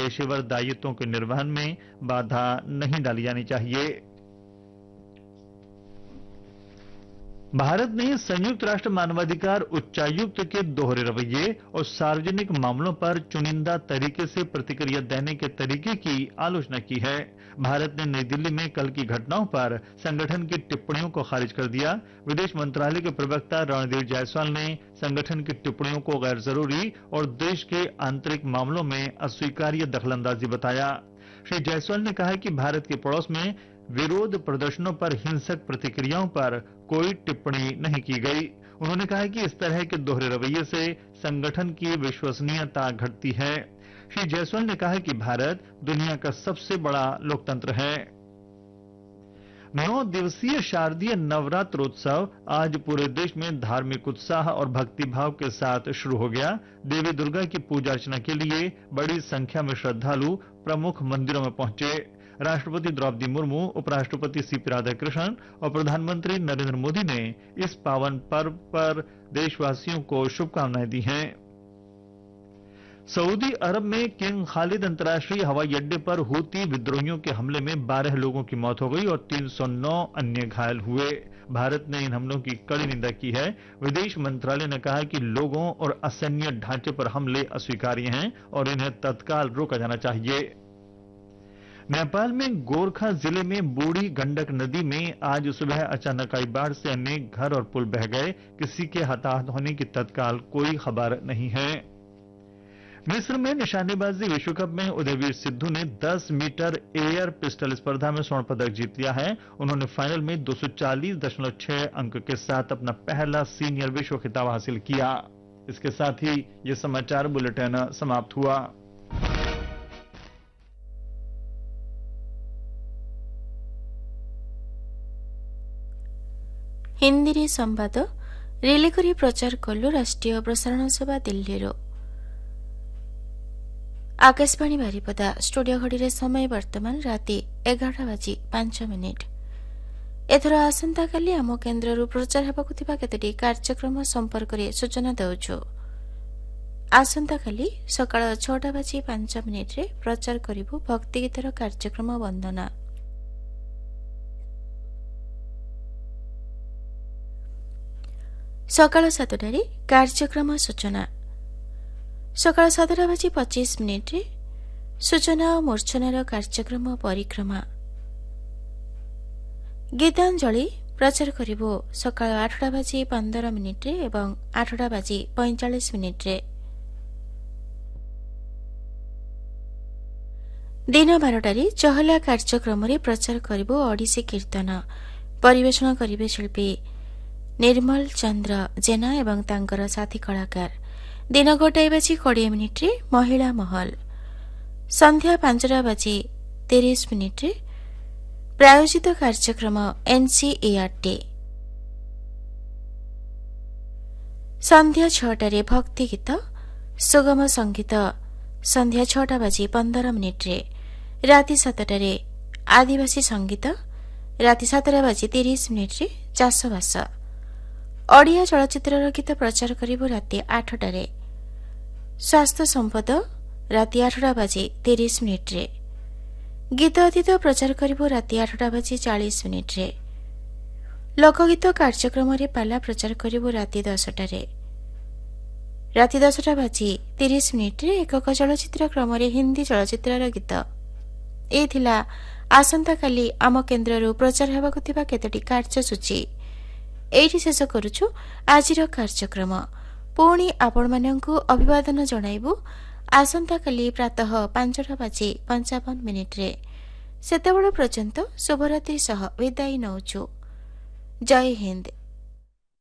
पेशेवर दायित्वों के निर्वहन में बाधा नहीं डाली जानी चाहिए। भारत ने संयुक्त राष्ट्र मानवाधिकार उच्चायुक्त के दोहरे रवैये और सार्वजनिक मामलों पर चुनिंदा तरीके से प्रतिक्रिया देने के तरीके की आलोचना की है। भारत ने नई दिल्ली में कल की घटनाओं पर संगठन की टिप्पणियों को खारिज कर दिया। विदेश मंत्रालय के प्रवक्ता रणधीर जायसवाल ने संगठन की टिप्पणियों को गैर जरूरी और देश के आंतरिक मामलों में अस्वीकार्य दखलंदाजी बताया। श्री जायसवाल ने कहा कि भारत के पड़ोस में विरोध प्रदर्शनों पर हिंसक प्रतिक्रियाओं पर कोई टिप्पणी नहीं की गई। उन्होंने कहा कि इस तरह के दोहरे रवैये से संगठन की विश्वसनीयता घटती है। श्री जायसवाल ने कहा कि भारत दुनिया का सबसे बड़ा लोकतंत्र है। 9 दिवसीय शारदीय नवरात्रोत्सव आज पूरे देश में धार्मिक उत्साह और भक्तिभाव के साथ शुरू हो गया। देवी दुर्गा की पूजा अर्चना के लिए बड़ी संख्या में श्रद्धालु प्रमुख मंदिरों में पहुंचे। राष्ट्रपति द्रौपदी मुर्मू, उपराष्ट्रपति सीपी राधाकृष्णन और प्रधानमंत्री नरेंद्र मोदी ने इस पावन पर्व पर देशवासियों को शुभकामनाएं दी हैं। सऊदी अरब में किंग खालिद अंतर्राष्ट्रीय हवाई अड्डे पर हूती विद्रोहियों के हमले में 12 लोगों की मौत हो गई और 309 अन्य घायल हुए। भारत ने इन हमलों की कड़ी निंदा की है। विदेश मंत्रालय ने कहा कि लोगों और असैन्य ढांचे पर हमले अस्वीकार्य हैं और इन्हें तत्काल रोका जाना चाहिए। नेपाल में गोरखा जिले में बूढ़ी गंडक नदी में आज सुबह अचानक आई बाढ़ से अनेक घर और पुल बह गए। किसी के हताहत होने की तत्काल कोई खबर नहीं है। मिस्र में निशानेबाजी विश्व कप में उदयवीर सिद्धू ने 10 मीटर एयर पिस्टल स्पर्धा में स्वर्ण पदक जीत लिया है। उन्होंने फाइनल में 240.6 अंक के साथ अपना पहला सीनियर विश्व खिताब हासिल किया। इसके साथ ही ये समाचार बुलेटिन समाप्त हुआ। हिंदी रे संवाद रिले करी प्रचार कलु राष्ट्रीय प्रसारण सेवा दिल्ली। आकाशवाणी बारिपदा स्टूडियो घड़ी समय वर्तमान राति 11:05। एथर आसंता काली आम केन्द्र प्रचार हेबाकु थिबा केतोटी कार्यक्रम संपर्क में सूचना देउछु। आसंता काली सकाळ 6:05 रे प्रचार करिबु भक्ति गीतर कार्यक्रम वंदना। सकाळ 7टारे कार्यक्रम सूचना। सकाळ 7:25 रे सूचना और मूर्छनार कार्यक्रम परिक्रमा। गीतांजलि प्रचार करिबो सकाळ 8:15 रे एवं 8:45 रे। दिन 12टारे चहला कार्यक्रम रे प्रचार करिबो ओडिसी कीर्तन। परिवेषण करिबे शिल्पी निर्मल चंद्र जेना एवं तांकर साथी कलाकार। दिन 1:20 रे महिला महल। संध्या 5:30 रे प्रायोजित कार्यक्रम एनसीईआरटी। संध्या 6टारे भक्ति गीत सुगम संगीत। संध्या 6:15 रे। राति 7टारे आदिवासी संगीत। राति 7:30 रे चाषबास। ओडिया चलचित्र गीत प्रचार करिबो राति 8टारे। स्वास्थ्य संपद राति 8:30 रे। गीत अतीत प्रचार करिबो राति 8:40 रे। लोकगीत कार्यक्रम रे पाला प्रचार करिबो राति 10टारे। राति 10:30 रे एकक चलचित्र क्रम रे हिंदी चलचित्र गीत। ए थिला आसंता काली आम केन्द्र प्रचार हेबाकु थिबा केतोटी कार्यसूची। एठी शेष करूछु आजिर कार्यक्रम। पुणी आपण माननकु अभिवादन जणाइबु आसंता काली प्रातः 5:55 रे। सेतेबेଳ पर्यंत शुभरात्रि सह विदाई नौछु। जय हिंद।